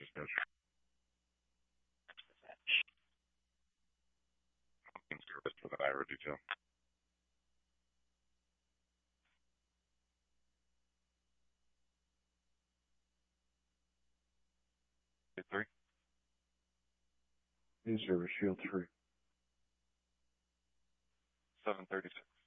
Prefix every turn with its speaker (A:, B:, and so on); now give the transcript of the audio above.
A: dispatch. In service for the IRA detail. Hit 3.
B: In service, Shield 3.
A: 736.